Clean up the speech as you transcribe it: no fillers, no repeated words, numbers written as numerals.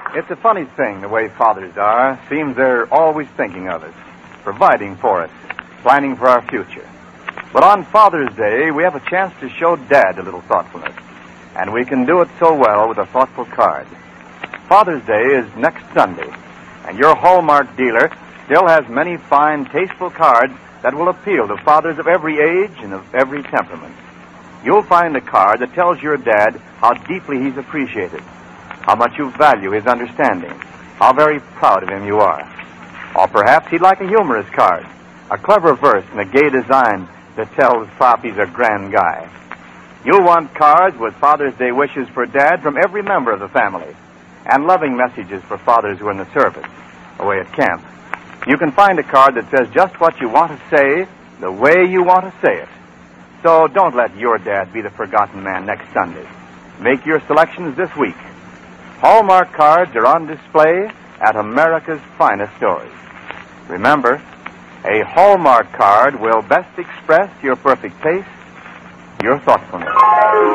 It's a funny thing, the way fathers are. Seems they're always thinking of us, providing for us, planning for our future. But on Father's Day, we have a chance to show Dad a little thoughtfulness. And we can do it so well with a thoughtful card. Father's Day is next Sunday, and your Hallmark dealer still has many fine, tasteful cards that will appeal to fathers of every age and of every temperament. You'll find a card that tells your dad how deeply he's appreciated, how much you value his understanding, how very proud of him you are. Or perhaps he'd like a humorous card, a clever verse in a gay design that tells Pop he's a grand guy. You'll want cards with Father's Day wishes for Dad from every member of the family, and loving messages for fathers who are in the service, away at camp. You can find a card that says just what you want to say, the way you want to say it. So don't let your dad be the forgotten man next Sunday. Make your selections this week. Hallmark cards are on display at America's finest stores. Remember, a Hallmark card will best express your perfect taste, your thoughtfulness.